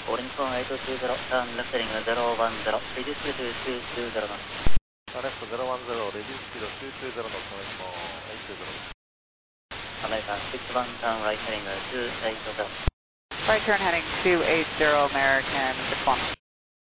Wellington 820, turn left heading 010, reduce speed to 220 knots. Left 010, reduce speed 220 knots 820. American 61, turn right heading 280. Right turn heading 280, American 61.